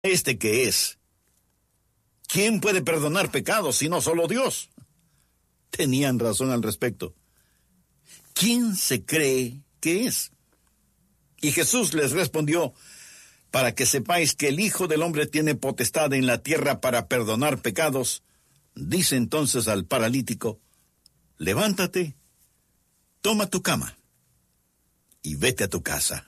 ¿Este qué es? ¿Quién puede perdonar pecados si no solo Dios? Tenían razón al respecto. ¿Quién se cree que es? Y Jesús les respondió: para que sepáis que el Hijo del Hombre tiene potestad en la tierra para perdonar pecados, dice entonces al paralítico: levántate, toma tu cama y vete a tu casa.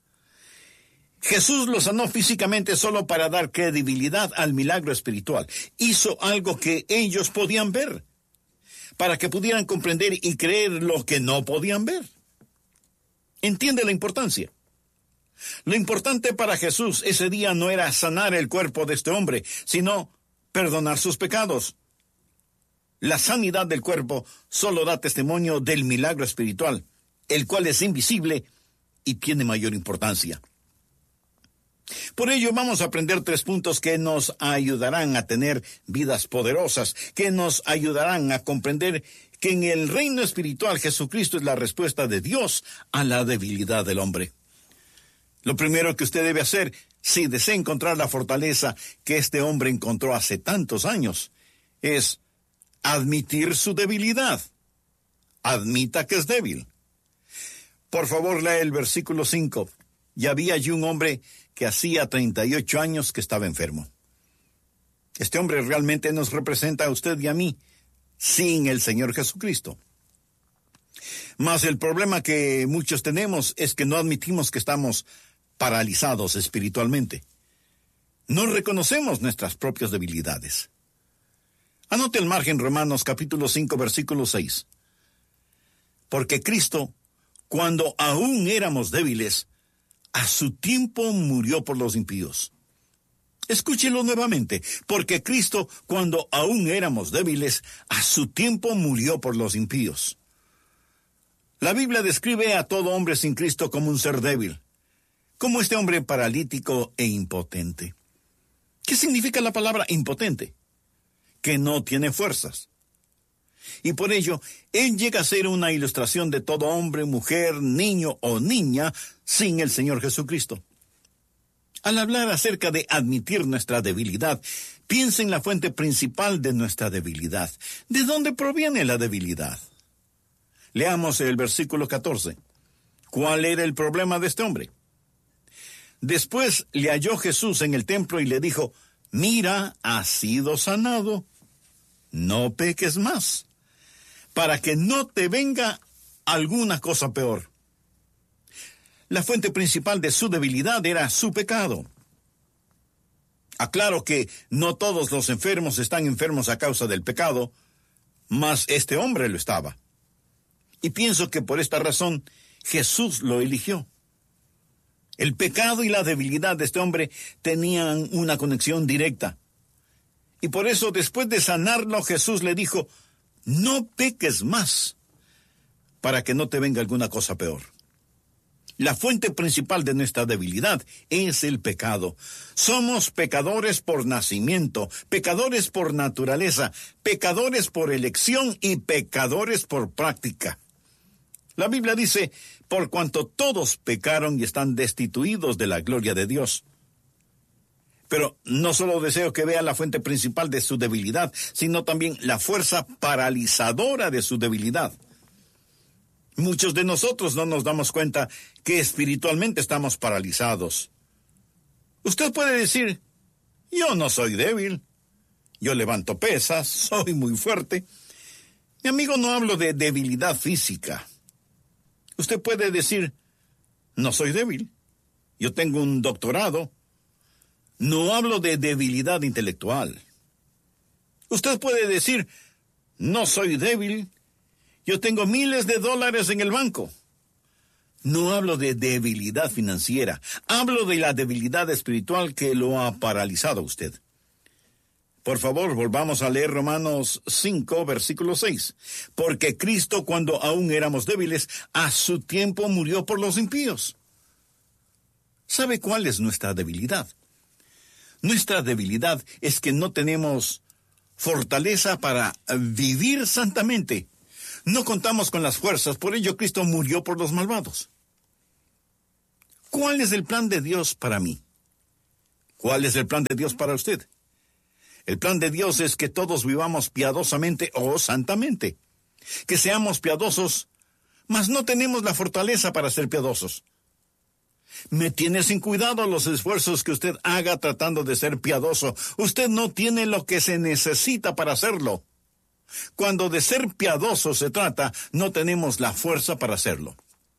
Jesús lo sanó físicamente solo para dar credibilidad al milagro espiritual. Hizo algo que ellos podían ver, para que pudieran comprender y creer lo que no podían ver. ¿Entiende la importancia? Lo importante para Jesús ese día no era sanar el cuerpo de este hombre, sino perdonar sus pecados. La sanidad del cuerpo solo da testimonio del milagro espiritual, el cual es invisible y tiene mayor importancia. Por ello vamos a aprender 3 puntos que nos ayudarán a tener vidas poderosas, que nos ayudarán a comprender que en el reino espiritual Jesucristo es la respuesta de Dios a la debilidad del hombre. Lo primero que usted debe hacer, si desea encontrar la fortaleza que este hombre encontró hace tantos años, es admitir su debilidad. Admita que es débil. Por favor, lea el versículo 5. Y había allí un hombre que hacía 38 años que estaba enfermo. Este hombre realmente nos representa a usted y a mí, sin el Señor Jesucristo. Mas el problema que muchos tenemos es que no admitimos que estamos paralizados espiritualmente. No reconocemos nuestras propias debilidades. Anote el margen Romanos capítulo 5, versículo 6. Porque Cristo, cuando aún éramos débiles, a su tiempo murió por los impíos. Escúchelo nuevamente. Porque Cristo, cuando aún éramos débiles, a su tiempo murió por los impíos. La Biblia describe a todo hombre sin Cristo como un ser débil, como este hombre paralítico e impotente. ¿Qué significa la palabra impotente? Que no tiene fuerzas. Y por ello, él llega a ser una ilustración de todo hombre, mujer, niño o niña sin el Señor Jesucristo. Al hablar acerca de admitir nuestra debilidad, piensa en la fuente principal de nuestra debilidad. ¿De dónde proviene la debilidad? Leamos el versículo 14. ¿Cuál era el problema de este hombre? Después le halló Jesús en el templo y le dijo: mira, has sido sanado, no peques más, para que no te venga alguna cosa peor. La fuente principal de su debilidad era su pecado. Aclaro que no todos los enfermos están enfermos a causa del pecado, mas este hombre lo estaba. Y pienso que por esta razón Jesús lo eligió. El pecado y la debilidad de este hombre tenían una conexión directa. Y por eso, después de sanarlo, Jesús le dijo: no peques más, para que no te venga alguna cosa peor. La fuente principal de nuestra debilidad es el pecado. Somos pecadores por nacimiento, pecadores por naturaleza, pecadores por elección y pecadores por práctica. La Biblia dice: por cuanto todos pecaron y están destituidos de la gloria de Dios. Pero no solo deseo que vea la fuente principal de su debilidad, sino también la fuerza paralizadora de su debilidad. Muchos de nosotros no nos damos cuenta que espiritualmente estamos paralizados. Usted puede decir: yo no soy débil, yo levanto pesas, soy muy fuerte. Mi amigo, no hablo de debilidad física. Usted puede decir: no soy débil, yo tengo un doctorado. No hablo de debilidad intelectual. Usted puede decir: no soy débil, yo tengo miles de dólares en el banco. No hablo de debilidad financiera, hablo de la debilidad espiritual que lo ha paralizado a usted. Por favor, volvamos a leer Romanos 5, versículo 6. Porque Cristo, cuando aún éramos débiles, a su tiempo murió por los impíos. ¿Sabe cuál es nuestra debilidad? Nuestra debilidad es que no tenemos fortaleza para vivir santamente. No contamos con las fuerzas, por ello Cristo murió por los malvados. ¿Cuál es el plan de Dios para mí? ¿Cuál es el plan de Dios para usted? El plan de Dios es que todos vivamos piadosamente o santamente. Que seamos piadosos, mas no tenemos la fortaleza para ser piadosos. Me tiene sin cuidado los esfuerzos que usted haga tratando de ser piadoso. Usted no tiene lo que se necesita para hacerlo. Cuando de ser piadoso se trata, no tenemos la fuerza para hacerlo.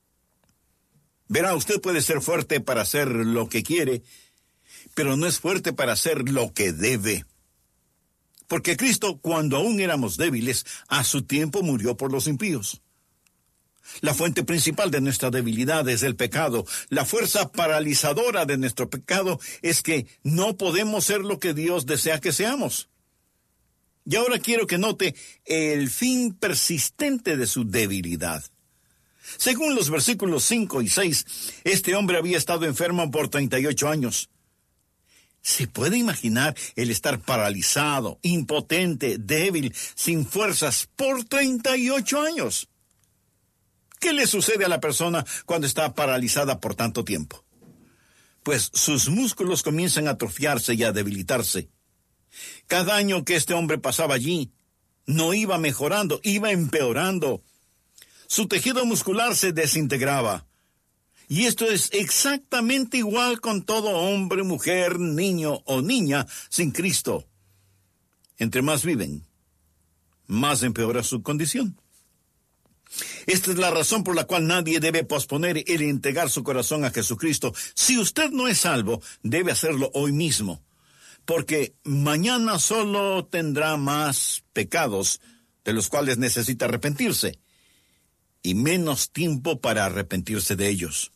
Verá, usted puede ser fuerte para hacer lo que quiere, pero no es fuerte para hacer lo que debe. Porque Cristo, cuando aún éramos débiles, a su tiempo murió por los impíos. La fuente principal de nuestra debilidad es el pecado. La fuerza paralizadora de nuestro pecado es que no podemos ser lo que Dios desea que seamos. Y ahora quiero que note el fin persistente de su debilidad. Según los versículos 5 y 6, este hombre había estado enfermo por 38 años. ¿Se puede imaginar el estar paralizado, impotente, débil, sin fuerzas por 38 años? ¿Qué le sucede a la persona cuando está paralizada por tanto tiempo? Pues sus músculos comienzan a atrofiarse y a debilitarse. Cada año que este hombre pasaba allí, no iba mejorando, iba empeorando. Su tejido muscular se desintegraba. Y esto es exactamente igual con todo hombre, mujer, niño o niña sin Cristo. Entre más viven, más empeora su condición. Esta es la razón por la cual nadie debe posponer el entregar su corazón a Jesucristo. Si usted no es salvo, debe hacerlo hoy mismo, porque mañana solo tendrá más pecados de los cuales necesita arrepentirse, y menos tiempo para arrepentirse de ellos.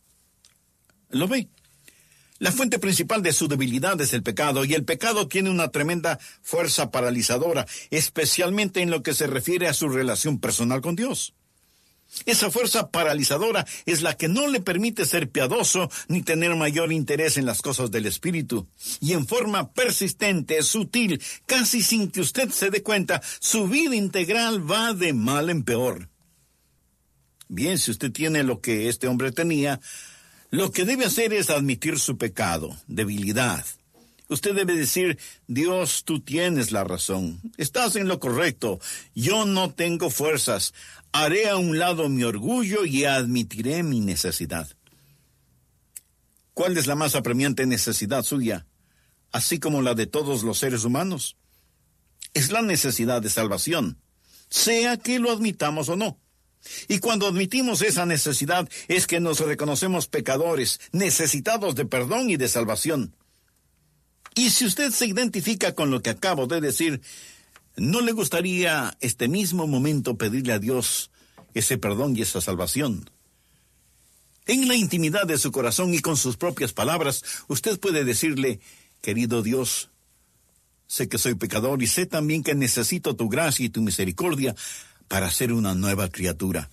¿Lo ve? La fuente principal de su debilidad es el pecado, y el pecado tiene una tremenda fuerza paralizadora, especialmente en lo que se refiere a su relación personal con Dios. Esa fuerza paralizadora es la que no le permite ser piadoso ni tener mayor interés en las cosas del Espíritu. Y en forma persistente, sutil, casi sin que usted se dé cuenta, su vida integral va de mal en peor. Bien, si usted tiene lo que este hombre tenía, lo que debe hacer es admitir su pecado, debilidad. Usted debe decir: Dios, tú tienes la razón, estás en lo correcto, yo no tengo fuerzas, haré a un lado mi orgullo y admitiré mi necesidad. ¿Cuál es la más apremiante necesidad suya, así como la de todos los seres humanos? Es la necesidad de salvación, sea que lo admitamos o no. Y cuando admitimos esa necesidad es que nos reconocemos pecadores, necesitados de perdón y de salvación. Y si usted se identifica con lo que acabo de decir, ¿no le gustaría este mismo momento pedirle a Dios ese perdón y esa salvación? En la intimidad de su corazón y con sus propias palabras, usted puede decirle: querido Dios, sé que soy pecador y sé también que necesito tu gracia y tu misericordia para ser una nueva criatura.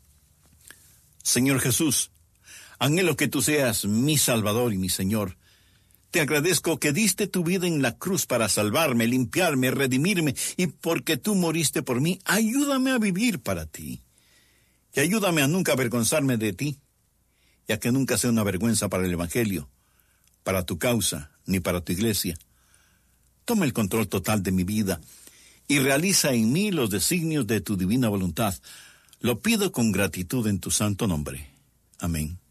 Señor Jesús, anhelo que tú seas mi Salvador y mi Señor. Te agradezco que diste tu vida en la cruz para salvarme, limpiarme, redimirme, y porque tú moriste por mí, ayúdame a vivir para ti. Y ayúdame a nunca avergonzarme de ti, y a que nunca sea una vergüenza para el Evangelio, para tu causa, ni para tu iglesia. Toma el control total de mi vida y realiza en mí los designios de tu divina voluntad. Lo pido con gratitud en tu santo nombre. Amén.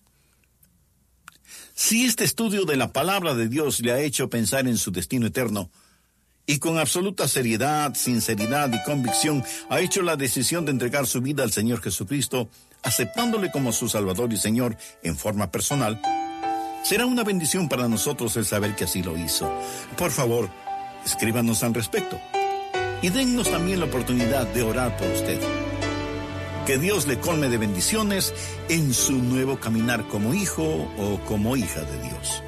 Si este estudio de la palabra de Dios le ha hecho pensar en su destino eterno, y con absoluta seriedad, sinceridad y convicción ha hecho la decisión de entregar su vida al Señor Jesucristo, aceptándole como su Salvador y Señor en forma personal, será una bendición para nosotros el saber que así lo hizo. Por favor, escríbanos al respecto. Y dennos también la oportunidad de orar por usted. Que Dios le colme de bendiciones en su nuevo caminar como hijo o como hija de Dios.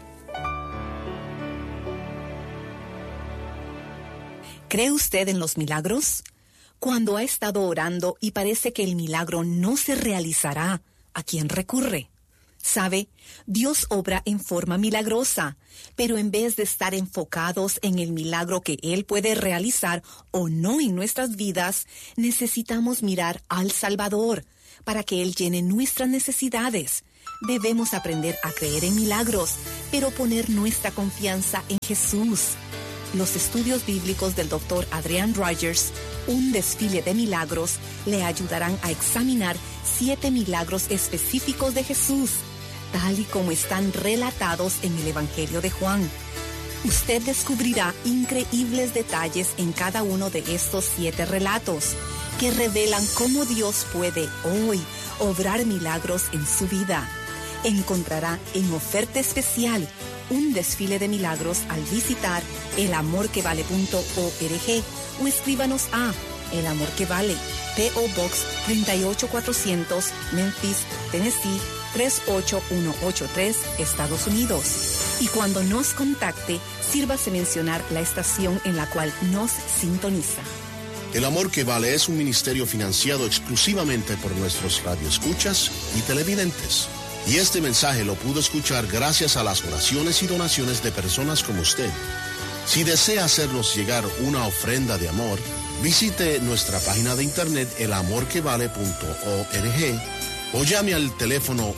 ¿Cree usted en los milagros? Cuando ha estado orando y parece que el milagro no se realizará, ¿a quién recurre? ¿Sabe? Dios obra en forma milagrosa, pero en vez de estar enfocados en el milagro que Él puede realizar o no en nuestras vidas, necesitamos mirar al Salvador para que Él llene nuestras necesidades. Debemos aprender a creer en milagros, pero poner nuestra confianza en Jesús. Los estudios bíblicos del Dr. Adrian Rogers, Un desfile de milagros, le ayudarán a examinar 7 milagros específicos de Jesús, tal y como están relatados en el Evangelio de Juan. Usted descubrirá increíbles detalles en cada uno de estos 7 relatos, que revelan cómo Dios puede hoy obrar milagros en su vida. Encontrará en oferta especial un desfile de milagros al visitar elamorquevale.org o escríbanos a El Amor que Vale, P.O. Box 38400, Memphis, Tennessee 38183, Estados Unidos. Y cuando nos contacte, sírvase mencionar la estación en la cual nos sintoniza. El Amor que Vale es un ministerio financiado exclusivamente por nuestros radioescuchas y televidentes. Y este mensaje lo pudo escuchar gracias a las oraciones y donaciones de personas como usted. Si desea hacernos llegar una ofrenda de amor, visite nuestra página de internet elamorquevale.org o llame al teléfono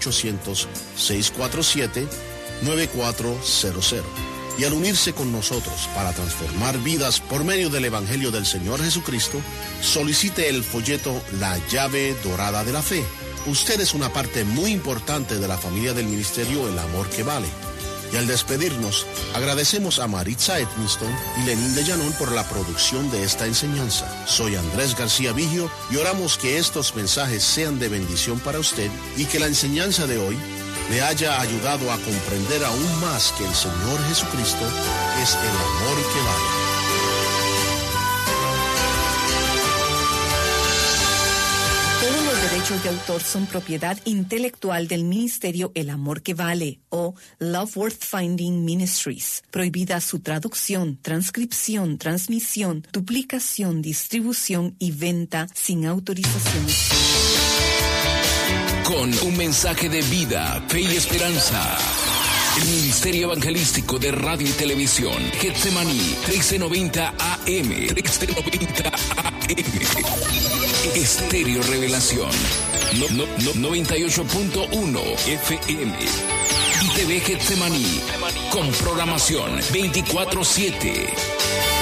1-800-647-9400. Y al unirse con nosotros para transformar vidas por medio del Evangelio del Señor Jesucristo, solicite el folleto La Llave Dorada de la Fe. Usted es una parte muy importante de la familia del ministerio El Amor que Vale. Y al despedirnos, agradecemos a Maritza Edmiston y Lenín de Llanón por la producción de esta enseñanza. Soy Andrés García Vigio y oramos que estos mensajes sean de bendición para usted y que la enseñanza de hoy le haya ayudado a comprender aún más que el Señor Jesucristo es el amor que vale. Todos los derechos de autor son propiedad intelectual del ministerio El Amor que Vale o Love Worth Finding Ministries. Prohibida su traducción, transcripción, transmisión, duplicación, distribución y venta sin autorización. Con un mensaje de vida, fe y esperanza. El Ministerio Evangelístico de Radio y Televisión, Getsemaní, 1390 AM, 1390 AM. Estéreo Revelación, 98.1 FM. Y TV Getsemaní, con programación 24/7.